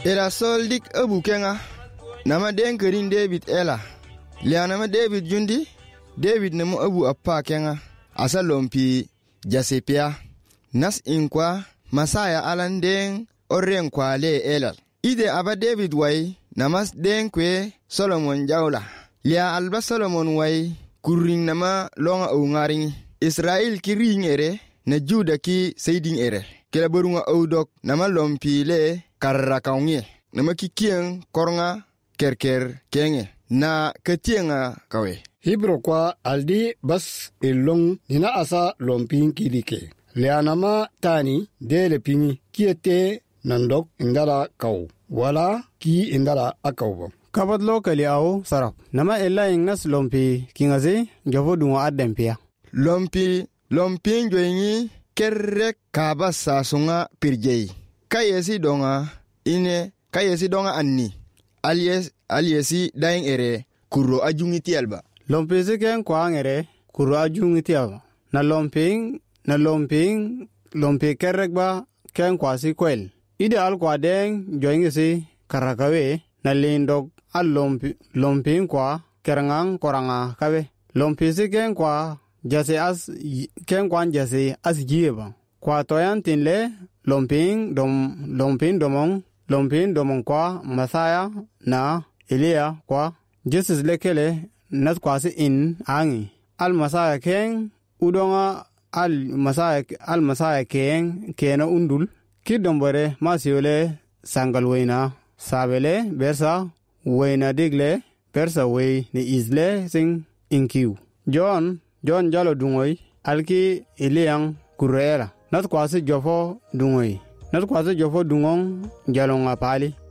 Era soldik abu kenga. Nama den kerin David ela. Lianama David jundi. David nemu abu appa kenga. Asa lompi jasepia. Nas inkwa masaya alan den orren kwa le elal. Ide aba David way namas den kwe Solomon jawla. Lia alba Solomon way kuring nama longa ungaring. Israel ki ring ere na Juda ki seiding ere. Kela burunga audok nama lompi le karrakaunye. Nama ki kieng kornga kerker kenge. Na ketienga kawe. Hebro kwa aldi bas ilong nina asa lompin kilike. Leanama tani dele pini kiete nandok indala kau. Wala ki indala akaubo. Kabat lokali au sarap. Nama ella ingnas lompi kingaze javo dunga adempia. Lompi njoingi kerrek kabasa sunga pirjei. Kayesi donga anni. Aliesi daing ere kuro ajungi tialba. Lompi ziken kwa ngere kuro ajungi tialba. Na lompi kerrek ba ken kwa si kwel. Ide al kwa deng joingi si karakawe na lindog al lompi kwa kerangang koranga kawe. Lompi ziken kwa jase as jieba. Kwa toyan tinle lomping domong kwa Masaya na Elia kwa Jesus lekele nat kwa si in angi. Al Masaya ken udonga al Masaya ken kena undul. Kidombore masiole sangal wena sabele bersa wena digle bersa we ni izle sing inkiu. John jalo dungoy alki iliang kurera nat kwasi jofo dungoy nat kwasi jofo dungong jalonga pali